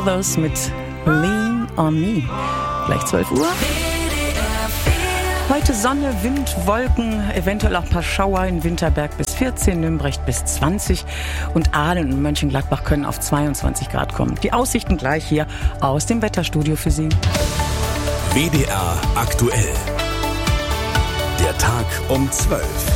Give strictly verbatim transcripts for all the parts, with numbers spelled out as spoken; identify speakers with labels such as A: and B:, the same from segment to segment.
A: Withers mit Lean on Me. Gleich zwölf Uhr. Heute Sonne, Wind, Wolken, eventuell auch ein paar Schauer in Winterberg bis vierzehn, Nümbrecht bis zwanzig und Aalen und Mönchengladbach können auf zweiundzwanzig Grad kommen. Die Aussichten gleich hier aus dem Wetterstudio für Sie.
B: W D R aktuell. Der Tag um zwölf.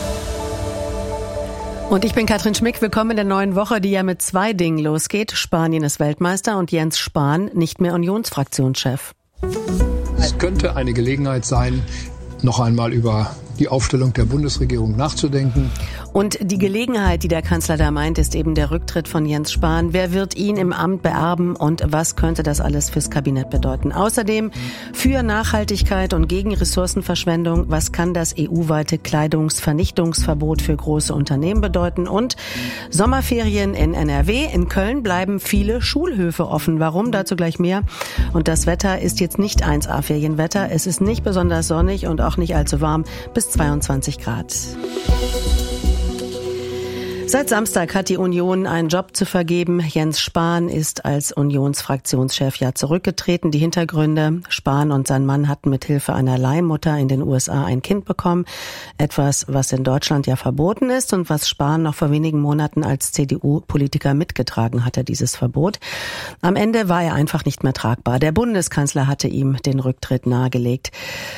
C: Und ich bin Katrin Schmick. Willkommen in der neuen Woche, die ja mit zwei Dingen losgeht. Spanien ist Weltmeister und Jens Spahn nicht mehr Unionsfraktionschef.
D: Es könnte eine Gelegenheit sein, noch einmal über die Aufstellung der Bundesregierung nachzudenken.
C: Und die Gelegenheit, die der Kanzler da meint, ist eben der Rücktritt von Jens Spahn. Wer wird ihn im Amt beerben und was könnte das alles fürs Kabinett bedeuten? Außerdem für Nachhaltigkeit und gegen Ressourcenverschwendung. Was kann das E U-weite Kleidungsvernichtungsverbot für große Unternehmen bedeuten? Und Sommerferien in N R W. In Köln bleiben viele Schulhöfe offen. Warum? Dazu gleich mehr. Und das Wetter ist jetzt nicht eins A Ferienwetter. Es ist nicht besonders sonnig und auch nicht allzu warm. Bis zweiundzwanzig Grad. Seit Samstag hat die Union einen Job zu vergeben. Jens Spahn ist als Unionsfraktionschef ja zurückgetreten. Die Hintergründe: Spahn und sein Mann hatten mit Hilfe einer Leihmutter in den U S A ein Kind bekommen. Etwas, was in Deutschland ja verboten ist und was Spahn noch vor wenigen Monaten als C D U-Politiker mitgetragen hatte, dieses Verbot. Am Ende war er einfach nicht mehr tragbar. Der Bundeskanzler hatte ihm den Rücktritt nahegelegt.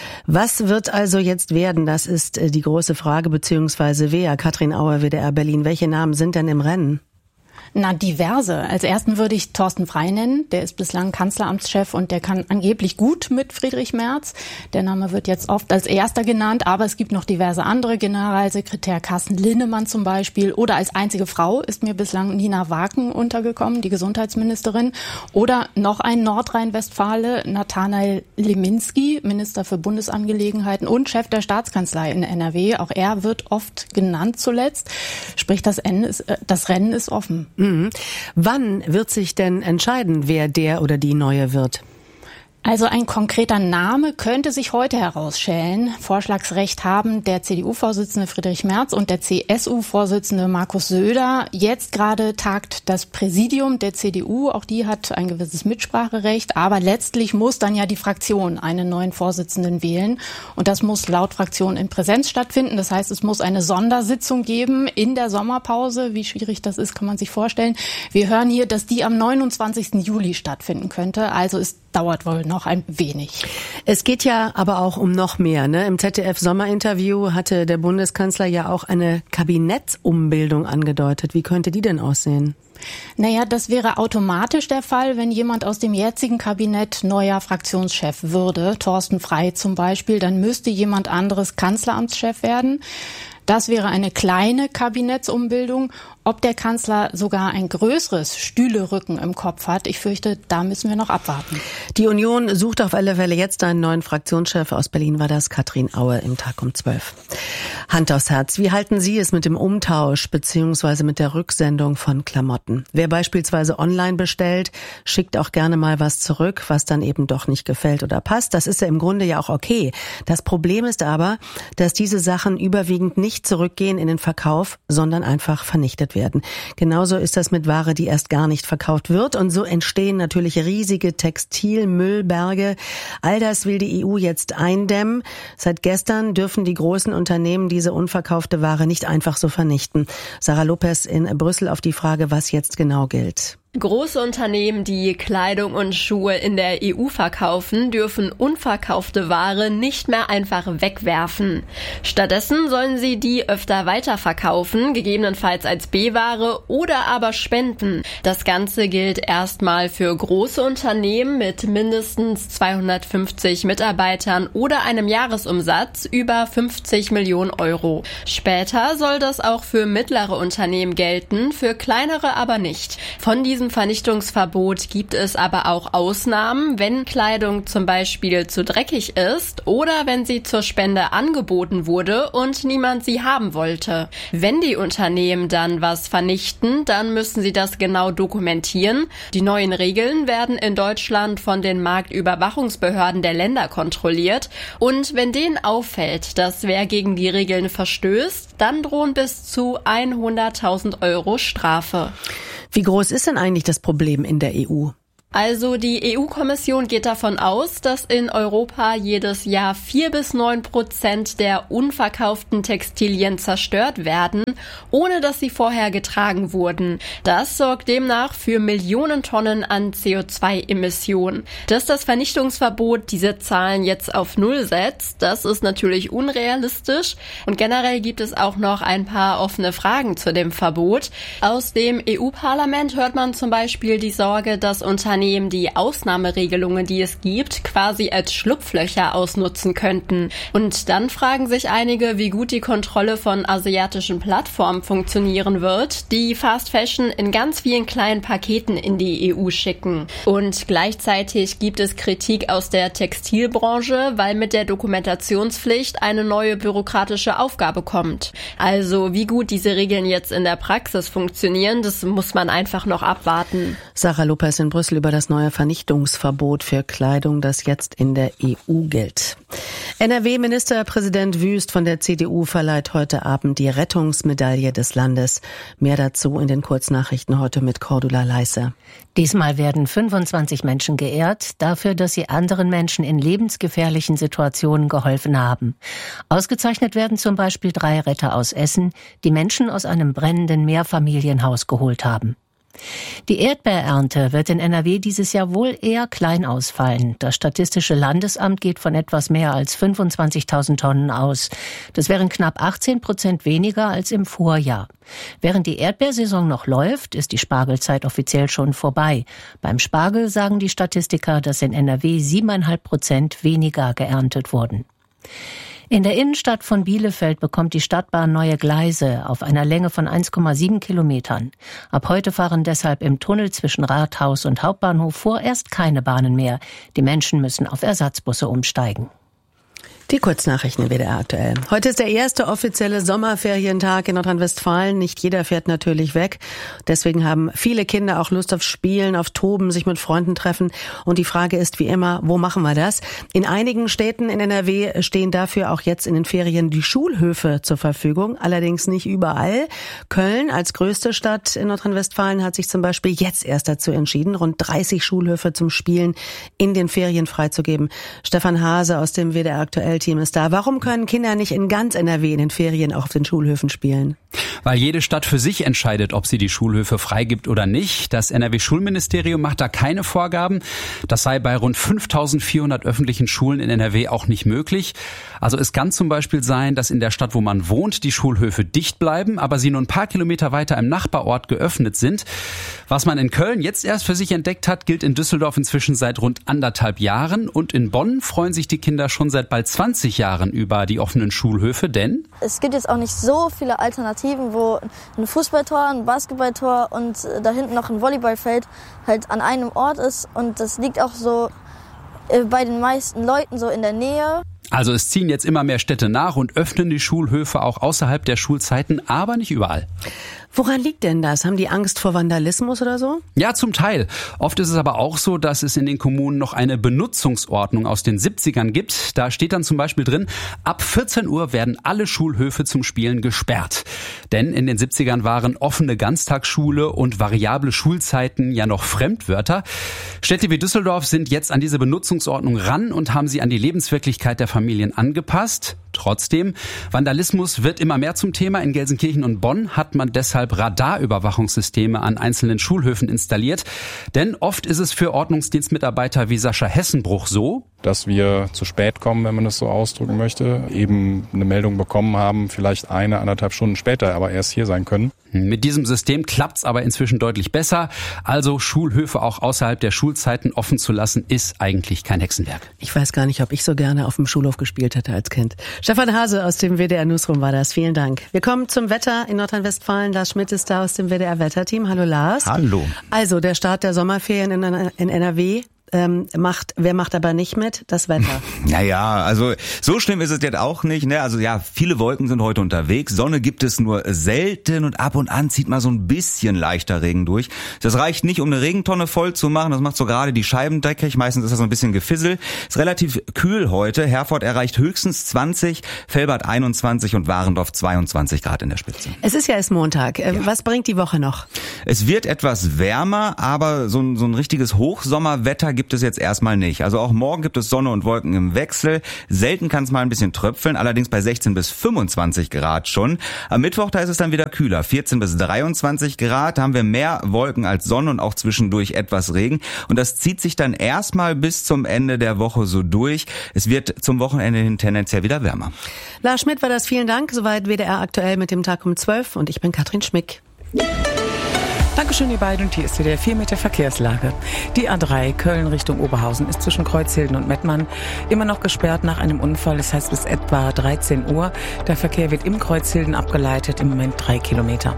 C: Was wird also jetzt werden? Das ist die große Frage, beziehungsweise wer? Katrin Auer, W D R Berlin. Welche Namen sind denn im Rennen?
E: Na, diverse. Als ersten würde ich Thorsten Frey nennen. Der ist bislang Kanzleramtschef und der kann angeblich gut mit Friedrich Merz. Der Name wird jetzt oft als erster genannt, aber es gibt noch diverse andere. Generalsekretär Carsten Linnemann zum Beispiel. Oder als einzige Frau ist mir bislang Nina Waken untergekommen, die Gesundheitsministerin. Oder noch ein Nordrhein-Westfale, Nathanael Leminski, Minister für Bundesangelegenheiten und Chef der Staatskanzlei in N R W. Auch er wird oft genannt zuletzt. Sprich, das, Ende ist, das Rennen ist offen.
C: Mhm. Wann wird sich denn entscheiden, wer der oder die Neue wird?
E: Also ein konkreter Name könnte sich heute herausstellen. Vorschlagsrecht haben der C D U-Vorsitzende Friedrich Merz und der C S U-Vorsitzende Markus Söder. Jetzt gerade tagt das Präsidium der C D U. Auch die hat ein gewisses Mitspracherecht. Aber letztlich muss dann ja die Fraktion einen neuen Vorsitzenden wählen. Und das muss laut Fraktion in Präsenz stattfinden. Das heißt, es muss eine Sondersitzung geben in der Sommerpause. Wie schwierig das ist, kann man sich vorstellen. Wir hören hier, dass die am neunundzwanzigsten Juli stattfinden könnte. Also es dauert wohl noch ein wenig.
C: Es geht ja aber auch um noch mehr, ne? Im Z D F-Sommerinterview hatte der Bundeskanzler ja auch eine Kabinettsumbildung angedeutet. Wie könnte die denn aussehen?
E: Naja, das wäre automatisch der Fall, wenn jemand aus dem jetzigen Kabinett neuer Fraktionschef würde. Thorsten Frey zum Beispiel, dann müsste jemand anderes Kanzleramtschef werden. Das wäre eine kleine Kabinettsumbildung. Ob der Kanzler sogar ein größeres Stühlerücken im Kopf hat, ich fürchte, da müssen wir noch abwarten.
C: Die Union sucht auf alle Fälle jetzt einen neuen Fraktionschef. Aus Berlin war das Katrin Aue im Tag um zwölf. Hand aufs Herz. Wie halten Sie es mit dem Umtausch bzw. mit der Rücksendung von Klamotten? Wer beispielsweise online bestellt, schickt auch gerne mal was zurück, was dann eben doch nicht gefällt oder passt. Das ist ja im Grunde ja auch okay. Das Problem ist aber, dass diese Sachen überwiegend nicht zurückgehen in den Verkauf, sondern einfach vernichtet werden. Genauso ist das mit Ware, die erst gar nicht verkauft wird. Und so entstehen natürlich riesige Textilmüllberge. All das will die E U jetzt eindämmen. Seit gestern dürfen die großen Unternehmen diese unverkaufte Ware nicht einfach so vernichten. Sarah Lopez in Brüssel auf die Frage, was jetzt genau gilt.
F: Große Unternehmen, die Kleidung und Schuhe in der E U verkaufen, dürfen unverkaufte Ware nicht mehr einfach wegwerfen. Stattdessen sollen sie die öfter weiterverkaufen, gegebenenfalls als B-Ware oder aber spenden. Das Ganze gilt erstmal für große Unternehmen mit mindestens zweihundertfünfzig Mitarbeitern oder einem Jahresumsatz über fünfzig Millionen Euro. Später soll das auch für mittlere Unternehmen gelten, für kleinere aber nicht. Von diesem Vernichtungsverbot gibt es aber auch Ausnahmen, wenn Kleidung zum Beispiel zu dreckig ist oder wenn sie zur Spende angeboten wurde und niemand sie haben wollte. Wenn die Unternehmen dann was vernichten, dann müssen sie das genau dokumentieren. Die neuen Regeln werden in Deutschland von den Marktüberwachungsbehörden der Länder kontrolliert und wenn denen auffällt, dass wer gegen die Regeln verstößt, dann drohen bis zu hunderttausend Euro Strafe.
C: Wie groß ist denn eigentlich das Problem in der E U?
F: Also die E U-Kommission geht davon aus, dass in Europa jedes Jahr vier bis neun Prozent der unverkauften Textilien zerstört werden, ohne dass sie vorher getragen wurden. Das sorgt demnach für Millionen Tonnen an C O zwei Emissionen. Dass das Vernichtungsverbot diese Zahlen jetzt auf Null setzt, das ist natürlich unrealistisch. Und generell gibt es auch noch ein paar offene Fragen zu dem Verbot. Aus dem E U-Parlament hört man zum Beispiel die Sorge, dass Unternehmen die Ausnahmeregelungen, die es gibt, quasi als Schlupflöcher ausnutzen könnten. Und dann fragen sich einige, wie gut die Kontrolle von asiatischen Plattformen funktionieren wird, die Fast Fashion in ganz vielen kleinen Paketen in die E U schicken. Und gleichzeitig gibt es Kritik aus der Textilbranche, weil mit der Dokumentationspflicht eine neue bürokratische Aufgabe kommt. Also wie gut diese Regeln jetzt in der Praxis funktionieren, das muss man einfach noch abwarten.
C: Sarah Lopez in Brüssel über das neue Vernichtungsverbot für Kleidung, das jetzt in der E U gilt. N R W-Ministerpräsident Wüst von der C D U verleiht heute Abend die Rettungsmedaille des Landes. Mehr dazu in den Kurznachrichten heute mit Cordula Leisse.
G: Diesmal werden fünfundzwanzig Menschen geehrt, dafür, dass sie anderen Menschen in lebensgefährlichen Situationen geholfen haben. Ausgezeichnet werden zum Beispiel drei Retter aus Essen, die Menschen aus einem brennenden Mehrfamilienhaus geholt haben. Die Erdbeerernte wird in N R W dieses Jahr wohl eher klein ausfallen. Das Statistische Landesamt geht von etwas mehr als fünfundzwanzigtausend Tonnen aus. Das wären knapp achtzehn Prozent weniger als im Vorjahr. Während die Erdbeersaison noch läuft, ist die Spargelzeit offiziell schon vorbei. Beim Spargel sagen die Statistiker, dass in N R W siebeneinhalb Prozent weniger geerntet wurden. In der Innenstadt von Bielefeld bekommt die Stadtbahn neue Gleise auf einer Länge von eins Komma sieben Kilometern. Ab heute fahren deshalb im Tunnel zwischen Rathaus und Hauptbahnhof vorerst keine Bahnen mehr. Die Menschen müssen auf Ersatzbusse umsteigen.
C: Die Kurznachrichten in W D R aktuell. Heute ist der erste offizielle Sommerferientag in Nordrhein-Westfalen. Nicht jeder fährt natürlich weg. Deswegen haben viele Kinder auch Lust auf Spielen, auf Toben, sich mit Freunden treffen. Und die Frage ist wie immer, wo machen wir das? In einigen Städten in N R W stehen dafür auch jetzt in den Ferien die Schulhöfe zur Verfügung. Allerdings nicht überall. Köln als größte Stadt in Nordrhein-Westfalen hat sich zum Beispiel jetzt erst dazu entschieden, rund dreißig Schulhöfe zum Spielen in den Ferien freizugeben. Stefan Hase aus dem W D R aktuell Team ist da. Warum können Kinder nicht in ganz N R W in den Ferien auch auf den Schulhöfen spielen?
H: Weil jede Stadt für sich entscheidet, ob sie die Schulhöfe freigibt oder nicht. Das N R W-Schulministerium macht da keine Vorgaben. Das sei bei rund fünftausendvierhundert öffentlichen Schulen in N R W auch nicht möglich. Also es kann zum Beispiel sein, dass in der Stadt, wo man wohnt, die Schulhöfe dicht bleiben, aber sie nur ein paar Kilometer weiter im Nachbarort geöffnet sind. Was man in Köln jetzt erst für sich entdeckt hat, gilt in Düsseldorf inzwischen seit rund anderthalb Jahren. Und in Bonn freuen sich die Kinder schon seit bald zwanzig Jahren über die offenen Schulhöfe, denn
I: es gibt jetzt auch nicht so viele Alternativen, wo ein Fußballtor, ein Basketballtor und da hinten noch ein Volleyballfeld halt an einem Ort ist. Und das liegt auch so bei den meisten Leuten so in der Nähe.
H: Also es ziehen jetzt immer mehr Städte nach und öffnen die Schulhöfe auch außerhalb der Schulzeiten, aber nicht überall.
C: Woran liegt denn das? Haben die Angst vor Vandalismus oder so?
H: Ja, zum Teil. Oft ist es aber auch so, dass es in den Kommunen noch eine Benutzungsordnung aus den siebzigern gibt. Da steht dann zum Beispiel drin, ab vierzehn Uhr werden alle Schulhöfe zum Spielen gesperrt. Denn in den siebzigern waren offene Ganztagsschule und variable Schulzeiten ja noch Fremdwörter. Städte wie Düsseldorf sind jetzt an diese Benutzungsordnung ran und haben sie an die Lebenswirklichkeit der Familien angepasst. Trotzdem, Vandalismus wird immer mehr zum Thema. In Gelsenkirchen und Bonn hat man deshalb Radarüberwachungssysteme an einzelnen Schulhöfen installiert. Denn oft ist es für Ordnungsdienstmitarbeiter wie Sascha Hessenbruch so,
J: dass wir zu spät kommen, wenn man das so ausdrücken möchte, eben eine Meldung bekommen haben, vielleicht eine, anderthalb Stunden später, aber erst hier sein können.
H: Mit diesem System klappt's aber inzwischen deutlich besser. Also Schulhöfe auch außerhalb der Schulzeiten offen zu lassen, ist eigentlich kein Hexenwerk.
C: Ich weiß gar nicht, ob ich so gerne auf dem Schulhof gespielt hätte als Kind. Stefan Hase aus dem W D R Newsroom war das. Vielen Dank. Wir kommen zum Wetter in Nordrhein-Westfalen. Lars Schmidt ist da aus dem W D R Wetterteam. Hallo Lars.
K: Hallo.
C: Also der Start der Sommerferien in N R W. ähm, macht, wer macht aber nicht mit? Das Wetter.
K: Naja, also so schlimm ist es jetzt auch nicht. Ne? Also ja, viele Wolken sind heute unterwegs. Sonne gibt es nur selten und ab und an zieht mal so ein bisschen leichter Regen durch. Das reicht nicht, um eine Regentonne voll zu machen. Das macht so gerade die Scheiben dreckig. Meistens ist das so ein bisschen Gefissel. Ist relativ kühl heute. Herford erreicht höchstens zwanzig, Velbert einundzwanzig und Warendorf zweiundzwanzig Grad in der Spitze.
C: Es ist ja erst Montag. Ja. Was bringt die Woche noch?
K: Es wird etwas wärmer, aber so ein, so ein richtiges Hochsommerwetter gibt es jetzt erstmal nicht. Also auch morgen gibt es Sonne und Wolken im Wechsel. Selten kann es mal ein bisschen tröpfeln, allerdings bei sechzehn bis fünfundzwanzig Grad schon. Am Mittwoch, da ist es dann wieder kühler. vierzehn bis dreiundzwanzig Grad, da haben wir mehr Wolken als Sonne und auch zwischendurch etwas Regen. Und das zieht sich dann erstmal bis zum Ende der Woche so durch. Es wird zum Wochenende hin tendenziell wieder wärmer.
C: Lars Schmidt war das, vielen Dank. Soweit W D R aktuell mit dem Tag um zwölf und ich bin Katrin Schmick.
A: Dankeschön, ihr beiden. Und hier ist wieder vier Meter Verkehrslage. Die A drei Köln Richtung Oberhausen ist zwischen Kreuzhilden und Mettmann immer noch gesperrt nach einem Unfall. Das heißt bis etwa dreizehn Uhr. Der Verkehr wird im Kreuzhilden abgeleitet, im Moment drei Kilometer.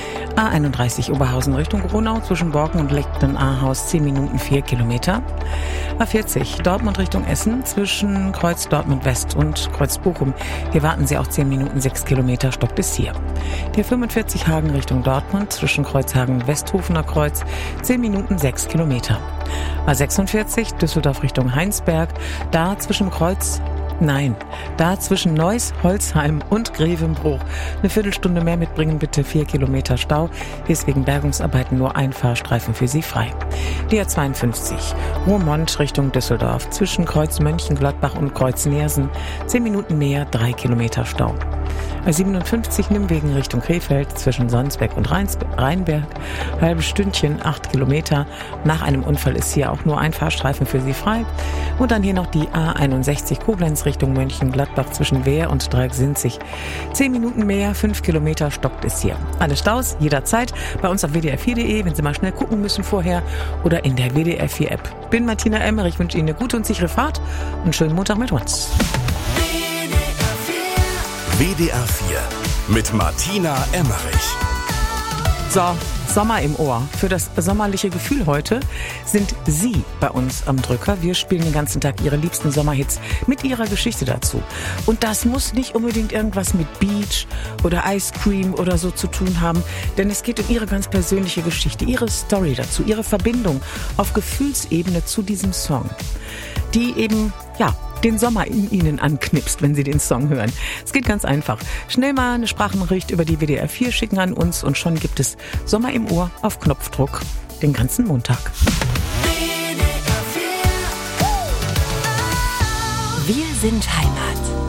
A: A einunddreißig Oberhausen Richtung Gronau zwischen Borken und Lechten-Ahaus zehn Minuten vier Kilometer. A vierzig Dortmund Richtung Essen zwischen Kreuz Dortmund West und Kreuz Bochum. Hier warten Sie auch zehn Minuten sechs Kilometer, stockt es hier. Der fünfundvierzig Hagen Richtung Dortmund zwischen Kreuzhagen Westhofener Kreuz zehn Minuten sechs Kilometer. A sechsundvierzig Düsseldorf Richtung Heinsberg, da zwischen Kreuz Nein, da zwischen Neuss, Holzheim und Grevenbruch. Eine Viertelstunde mehr mitbringen, bitte. Vier Kilometer Stau. Hier ist wegen Bergungsarbeiten nur ein Fahrstreifen für Sie frei. Die A zweiundfünfzig Roermond Richtung Düsseldorf. Zwischen Kreuz Mönchengladbach und Kreuz Neersen. Zehn Minuten mehr, drei Kilometer Stau. A siebenundfünfzig Nimmwegen Richtung Krefeld zwischen Sonsbeck und Rheinberg. Halbes Stündchen, acht Kilometer. Nach einem Unfall ist hier auch nur ein Fahrstreifen für Sie frei. Und dann hier noch die A einundsechzig Koblenz Richtung Mönchengladbach zwischen Wehr und Dreiecksinzig. Zehn Minuten mehr, fünf Kilometer stockt es hier. Alle Staus jederzeit bei uns auf W D R vier Punkt de, wenn Sie mal schnell gucken müssen vorher, oder in der W D R vier App. Bin Martina Emmerich, wünsche Ihnen eine gute und sichere Fahrt und einen schönen Montag mit uns.
B: W D R vier mit Martina Emmerich.
A: So, Sommer im Ohr. Für das sommerliche Gefühl heute sind Sie bei uns am Drücker. Wir spielen den ganzen Tag Ihre liebsten Sommerhits mit Ihrer Geschichte dazu. Und das muss nicht unbedingt irgendwas mit Beach oder Ice Cream oder so zu tun haben, denn es geht um Ihre ganz persönliche Geschichte, Ihre Story dazu, Ihre Verbindung auf Gefühlsebene zu diesem Song, die eben, ja, den Sommer in Ihnen anknipst, wenn Sie den Song hören. Es geht ganz einfach. Schnell mal eine Sprachnachricht über die W D R vier schicken an uns und schon gibt es Sommer im Ohr auf Knopfdruck den ganzen Montag.
L: Wir sind Heimat.